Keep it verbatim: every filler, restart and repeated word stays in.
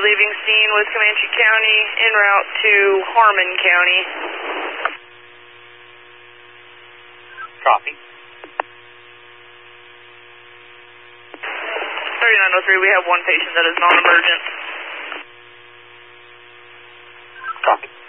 leaving scene with Comanche County en route to Harmon County. Copy. thirty-nine oh three, we have one patient that is non-emergent. Copy.